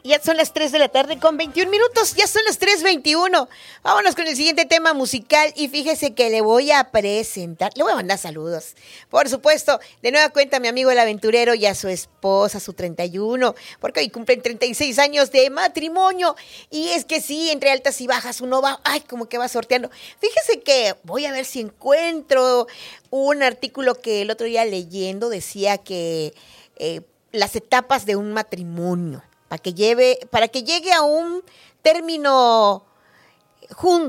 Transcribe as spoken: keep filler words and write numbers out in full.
Ya son las tres de la tarde con veintiún minutos, ya son las tres veintiuno. Vámonos con el siguiente tema musical y fíjese que le voy a presentar, le voy a mandar saludos. Por supuesto, de nueva cuenta a mi amigo el aventurero y a su esposa, su treinta y uno, porque hoy cumplen treinta y seis años de matrimonio. Y es que sí, entre altas y bajas uno va, ay, como que va sorteando. Fíjese que voy a ver si encuentro un artículo que el otro día leyendo decía que eh, las etapas de un matrimonio. Para que lleve, para que llegue a un término junto.